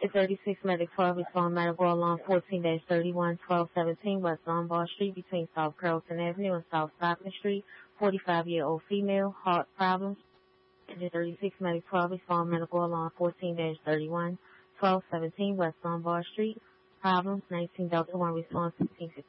36 Medic 12 respond medical alarm 14-31 1217 West Lombard Street between South Carrollton Avenue and South Stockton Street. 45-year-old female, heart problems. 36 Medic 12 respond medical alarm 14-31 1217 West Lombard Street. Problems 19 Delta 1 response 1650.